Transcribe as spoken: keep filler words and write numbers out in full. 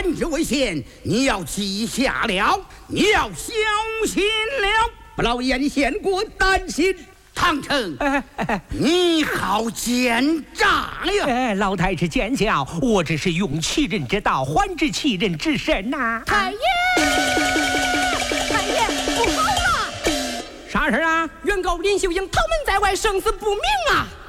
日为限，你要记下了，你要小心了，不劳眼线过担心。唐城，哎哎、你好奸诈呀！ 哎，老太师见笑，我只是用其人之道还治其人之身呐、啊。 太爷，太爷，不好了！ 啥事啊？ 原告林秀英逃门在外，生死不明啊！